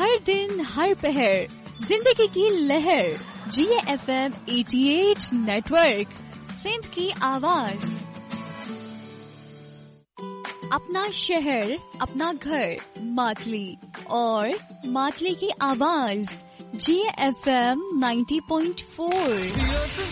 हर दिन हर पहर जिंदगी की लहर, जिए FM 88 नेटवर्क, सिंध की आवाज। अपना शहर, अपना घर, मातली और मातली की आवाज, जिए FM 90.4।